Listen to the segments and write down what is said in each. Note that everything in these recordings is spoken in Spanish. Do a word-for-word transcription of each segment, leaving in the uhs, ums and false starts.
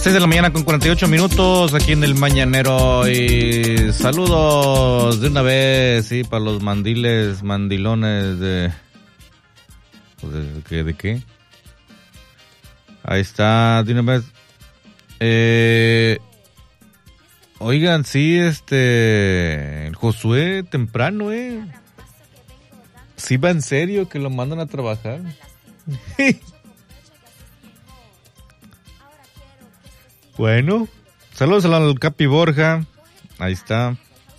seis de la mañana con cuarenta y ocho minutos aquí en el Mañanero. Y saludos de una vez, sí, para los mandiles, mandilones de... ¿De qué? ¿De qué? Ahí está, de una vez. Eh... Oigan, sí, este... el Josué temprano, ¿eh? Sí va en serio que lo mandan a trabajar. Bueno, saludos al Capi Borja. Ahí está.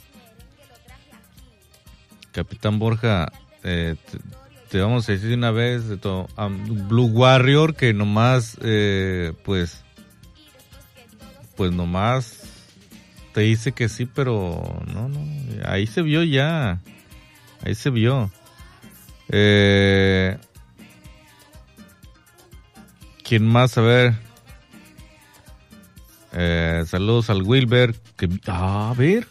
Capitán Borja, eh, te, te vamos a decir de una vez de todo. Um, Blue Warrior, que nomás, eh, pues, pues nomás te dice que sí, pero no, no. Ahí se vio ya. Ahí se vio. Eh, ¿Quién más? A ver. Eh, saludos al Wilber. Que, ah, a ver.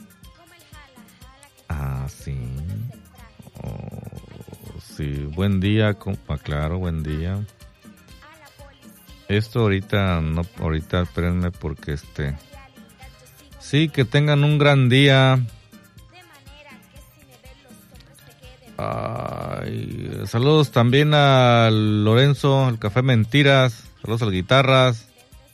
Ah, sí. Oh, sí. Buen día. Ah, claro, buen día. Esto ahorita, no, ahorita espérenme porque este. Sí, que tengan un gran día. Ay, saludos también a Lorenzo, el Café Mentiras. Saludos al Guitarras.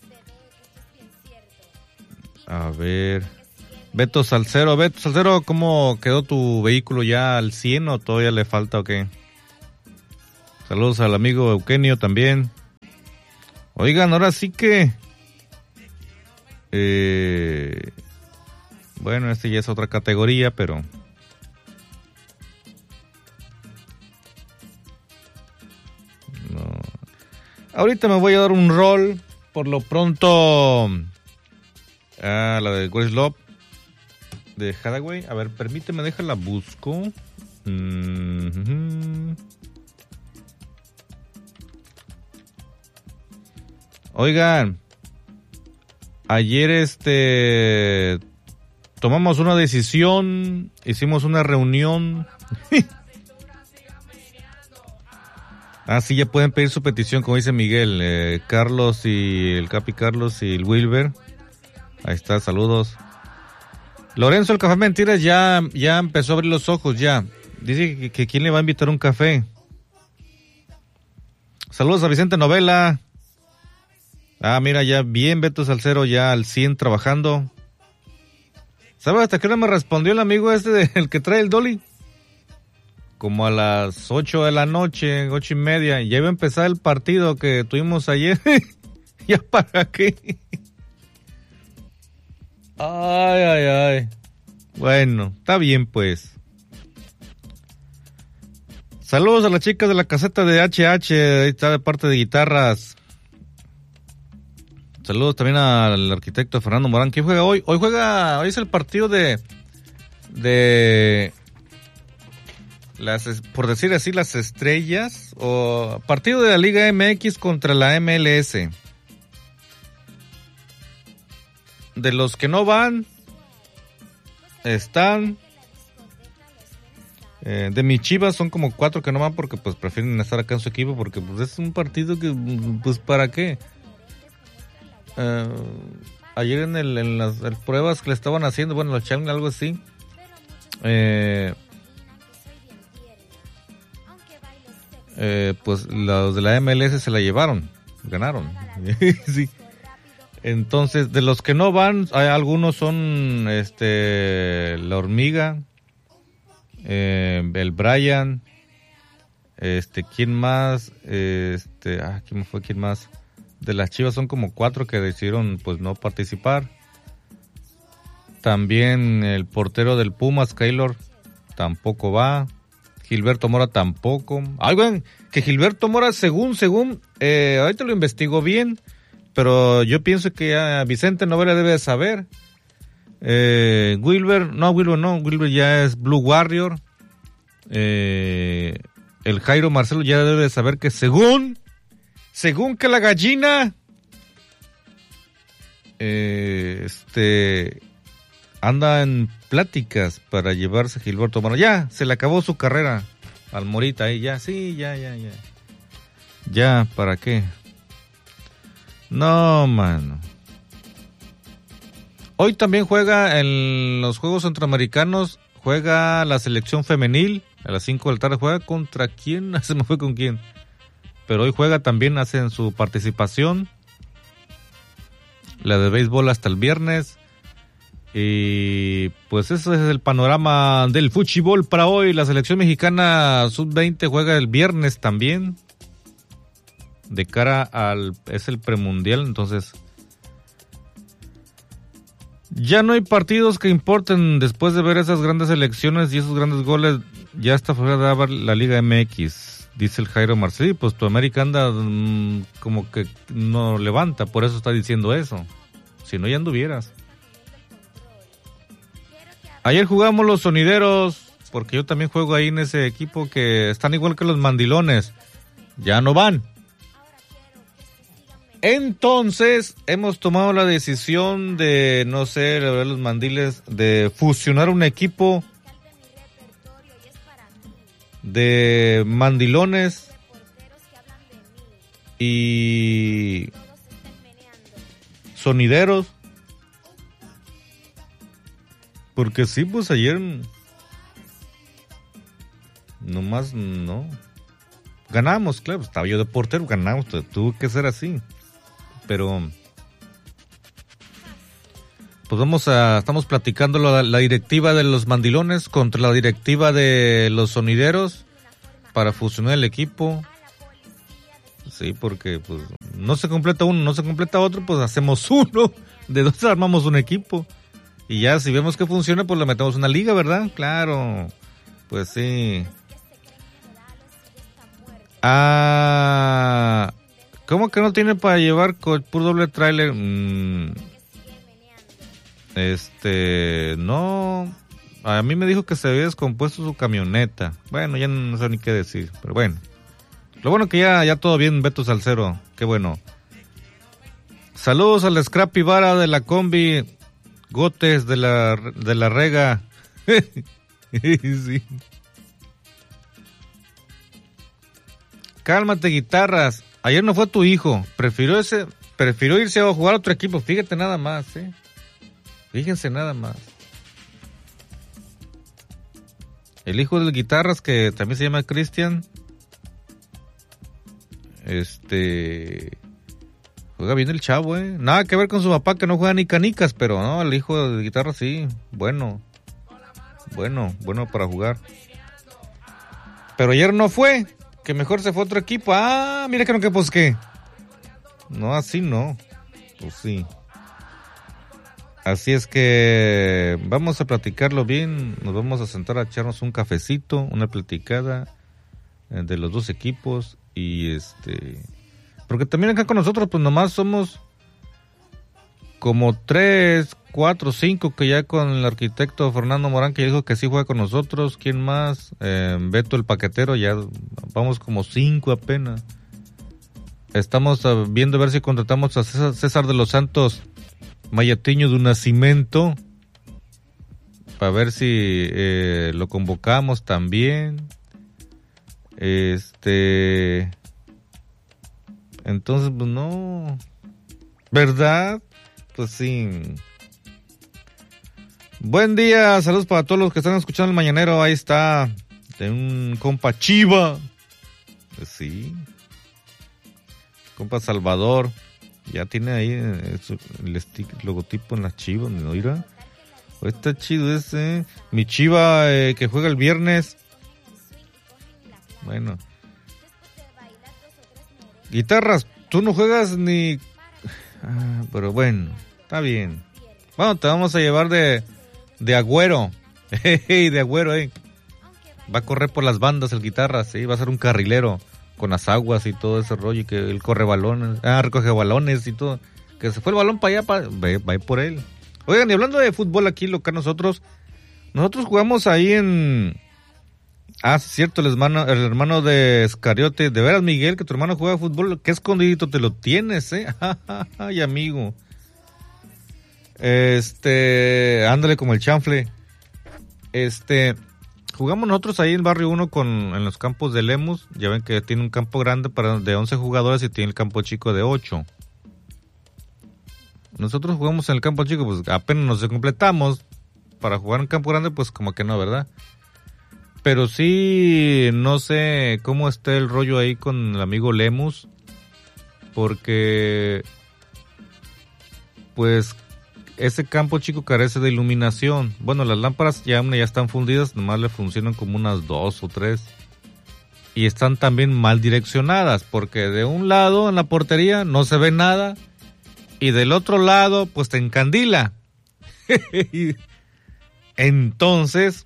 A ver, Beto Salcero, Beto Salcero, ¿cómo quedó tu vehículo? ¿Ya al cien o todavía le falta o qué? Saludos al amigo Eugenio también. Oigan, ahora sí que... Eh, bueno, este ya es otra categoría, pero... No. Ahorita me voy a dar un rol, por lo pronto... Ah, la de Where's Love de Hathaway. A ver, permíteme, déjala busco. Mm-hmm. Oigan, ayer este tomamos una decisión, hicimos una reunión. Ah, sí, ya pueden pedir su petición, como dice Miguel, eh, Carlos y el Capi Carlos y el Wilber. Ahí está, saludos. Lorenzo, el Café Mentiras ya, ya empezó a abrir los ojos, ya. Dice que, que quién le va a invitar un café. Saludos a Vicente Novela. Ah, mira, ya bien, Beto Salcero, ya al cien trabajando. ¿Sabes hasta qué hora me respondió el amigo este, de, el que trae el Dolly? Como a las ocho de la noche, ocho y media. Ya iba a empezar el partido que tuvimos ayer. ¿Ya para qué? Ay, ay, ay. Bueno, está bien pues. Saludos a las chicas de la caseta de H H, ahí está de parte de Guitarras. Saludos también al arquitecto Fernando Morán. ¿Quién juega hoy? Hoy juega, hoy es el partido de, de, las, por decir así, las estrellas, o partido de la Liga M X contra la M L S. De los que no van, están, eh, de mis Chivas son como cuatro que no van porque pues prefieren estar acá en su equipo porque pues es un partido que, pues ¿para qué? Uh, ayer en, el, en las el pruebas que le estaban haciendo, bueno, los challenge, algo así, eh, eh, pues los de la M L S se la llevaron, ganaron. Sí. Entonces, de los que no van, hay algunos son este la Hormiga, eh, el Brian, este, ¿quién más? Este, ah, ¿quién fue? ¿Quién más? De las Chivas son como cuatro que decidieron pues no participar. También el portero del Pumas, Keylor, tampoco va. Gilberto Mora tampoco. Ay, güey, que Gilberto Mora, según, según, eh, ahorita lo investigo bien, pero yo pienso que a Vicente Novela debe de saber. Eh, Wilber, no, Wilber no, Wilber ya es Blue Warrior. Eh, el Jairo Marcelo ya debe de saber que según, según que la gallina, eh, este, anda en pláticas para llevarse a Gilberto Mora. Ya, se le acabó su carrera al Morita ahí, ya, sí, ya, ya, ya. Ya, ¿para qué? No, mano. Hoy también juega en los Juegos Centroamericanos, juega la selección femenil, a las cinco de la tarde juega contra quién, se me fue con quién, pero hoy juega también, hacen su participación, la de béisbol hasta el viernes, y pues ese es el panorama del fútbol para hoy. La selección mexicana sub veinte juega el viernes también, de cara al, es el premundial, entonces ya no hay partidos que importen después de ver esas grandes elecciones y esos grandes goles. Ya está fuera de la Liga M X, dice el Jairo Marcelí. Pues tu América anda mmm, como que no levanta, por eso está diciendo eso. Si no, ya anduvieras. Ayer jugamos los Sonideros, porque yo también juego ahí en ese equipo, que están igual que los Mandilones. Ya no van. Entonces, hemos tomado la decisión de, no sé, la verdad, los Mandiles, de fusionar un equipo de Mandilones y Sonideros. Porque sí, pues ayer nomás no ganamos, claro, estaba yo de portero, ganamos, tuvo que ser así. Pero pues vamos a, estamos platicando la, la directiva de los Mandilones contra la directiva de los Sonideros para fusionar el equipo. Sí, porque pues no se completa uno, no se completa otro, pues hacemos uno, de dos armamos un equipo. Y ya si vemos que funciona, pues le metemos una liga, ¿verdad? Claro, pues sí. Ah, ¿cómo que no tiene para llevar con puro doble tráiler? Mm, este, no. A mí me dijo que se había descompuesto su camioneta. Bueno, ya no sé ni qué decir, pero bueno. Lo bueno que ya, ya todo bien, Beto Salcero. Qué bueno. Saludos al Scrappy Vara de la combi. Gotes de la, de la Rega. Sí. Cálmate, guitarras. Ayer no fue tu hijo. Prefirió ese, prefirió irse a jugar a otro equipo. Fíjate nada más, ¿eh? Fíjense nada más. El hijo del guitarras, que también se llama Cristian. Este... Juega bien el chavo, ¿eh? Nada que ver con su papá, que no juega ni canicas, pero no, el hijo de guitarra sí. Bueno. Bueno, bueno para jugar. Pero ayer no fue. Que mejor se fue a otro equipo. Ah, mira que no, que pues qué. No, así no. Pues sí. Así es que vamos a platicarlo bien. Nos vamos a sentar a echarnos un cafecito, una platicada eh, de los dos equipos. Y este... Porque también acá con nosotros, pues nomás somos como tres, cuatro, cinco, que ya con el arquitecto Fernando Morán, que dijo que sí juega con nosotros. ¿Quién más? Eh, Beto el paquetero, ya vamos como cinco apenas. Estamos uh, viendo a ver si contratamos a César, César de los Santos Mayatiño de un Nacimiento, para ver si eh, lo convocamos también. Este... Entonces, pues no, ¿verdad? Pues sí. Buen día, saludos para todos los que están escuchando el Mañanero. Ahí está, de un compa Chiva. Pues sí. Compa Salvador. Ya tiene ahí el stick, el logotipo en las Chivas, ¿no? Mira. Está chido ese. Mi Chiva eh, que juega el viernes. Bueno. Guitarras, tú no juegas ni... Ah, pero bueno, está bien. Bueno, te vamos a llevar de, de agüero. Hey, de agüero, eh. Va a correr por las bandas el Guitarras, sí, va a ser un carrilero con las aguas y todo ese rollo, y que él corre balones, ah, recoge balones y todo. Que se fue el balón para allá, para, va, va a ir por él. Oigan, y hablando de fútbol aquí, lo que nosotros, nosotros jugamos ahí en... Ah, cierto, el hermano, el hermano de Escariote. De veras, Miguel, que tu hermano juega fútbol. Qué escondidito te lo tienes, ¿eh? Ay, amigo. Este, ándale como el chanfle. Este, jugamos nosotros ahí en Barrio uno con, en los campos de Lemus. Ya ven que tiene un campo grande para de once jugadores y tiene el campo chico de ocho. Nosotros jugamos en el campo chico, pues apenas nos completamos. Para jugar en campo grande, pues como que no, ¿verdad? Pero sí, no sé cómo está el rollo ahí con el amigo Lemus, porque pues ese campo chico carece de iluminación. Bueno, las lámparas ya, ya están fundidas, nomás le funcionan como unas dos o tres. Y están también mal direccionadas, porque de un lado en la portería no se ve nada, y del otro lado pues te encandila. Entonces,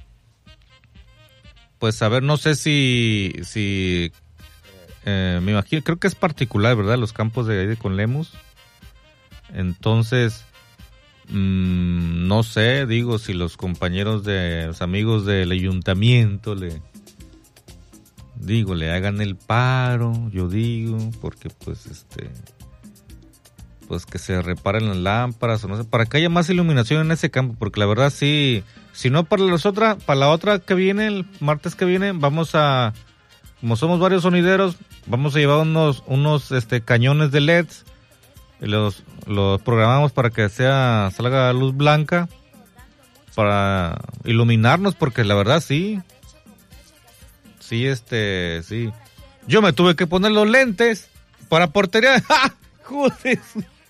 pues a ver, no sé si, si eh, me imagino, creo que es particular, ¿verdad? Los campos de, de con Lemus. Entonces, mmm, no sé, digo, si los compañeros de, los amigos del ayuntamiento le, digo, le hagan el paro, yo digo, porque pues este... pues que se reparen las lámparas o no sé, para que haya más iluminación en ese campo, porque la verdad sí, si no para las otra, para la otra que viene, el martes que viene, vamos a, como somos varios sonideros, vamos a llevar unos, unos este cañones de L E Ds, y los, los programamos para que sea, salga luz blanca, para iluminarnos, porque la verdad sí, sí este, sí, yo me tuve que poner los lentes para portería, ¡ja! Joder.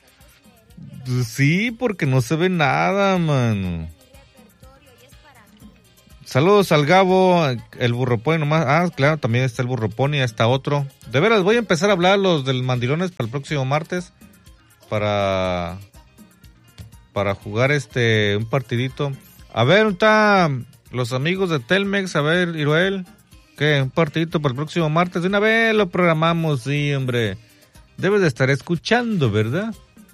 Sí, porque no se ve nada, mano. Saludos al Gabo, el burroponi nomás. Ah, claro, también está el burroponi, está otro. De veras, voy a empezar a hablar los del mandilones para el próximo martes. Para para jugar este un partidito. A ver, está los amigos de Telmex, a ver, Iruel. ¿Qué? Un partidito para el próximo martes. De una vez lo programamos, sí, hombre. Debes de estar escuchando, ¿verdad?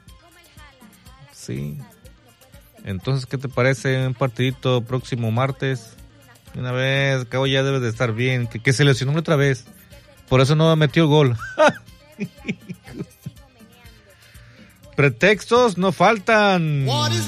Sí. Entonces, ¿qué te parece un partidito próximo martes? Una vez, acabo ya debes de estar bien. Que, que se lesionó otra vez. Por eso no metió gol. Pretextos no faltan.